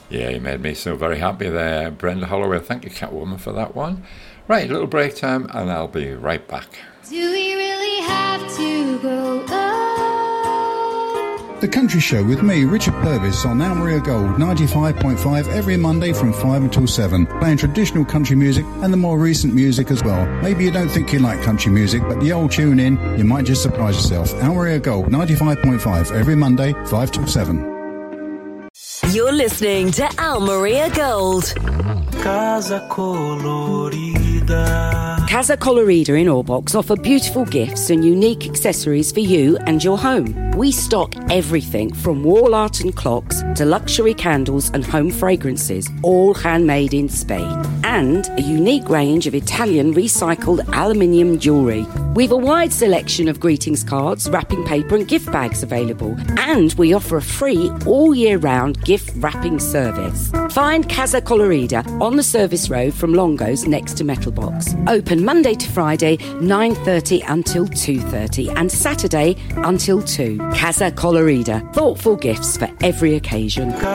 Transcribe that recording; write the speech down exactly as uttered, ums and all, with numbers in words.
Yeah, you made me so very happy there, Brenda Holloway. Thank you, Catwoman, for that one. Right, a little break time, and I'll be right back. Do we really have to grow up? The Country Show with me, Richard Purvis, on Almeria Gold ninety-five point five every Monday from five until seven, playing traditional country music and the more recent music as well. Maybe you don't think you like country music, but the old tune in, you might just surprise yourself. Almeria Gold ninety-five point five every Monday, five till seven. You're listening to Almeria Gold. Casa Colorida. Casa Colorida in Orbox offer beautiful gifts and unique accessories for you and your home. We stock everything from wall art and clocks to luxury candles and home fragrances, all handmade in Spain. And a unique range of Italian recycled aluminium jewellery. We've a wide selection of greetings cards, wrapping paper and gift bags available. And we offer a free all year round gift wrapping service. Find Casa Colorida on the service road from Longo's next to Metal Box. Open Monday to Friday, nine thirty until two thirty and Saturday until two. Casa Colorida. Thoughtful gifts for every occasion.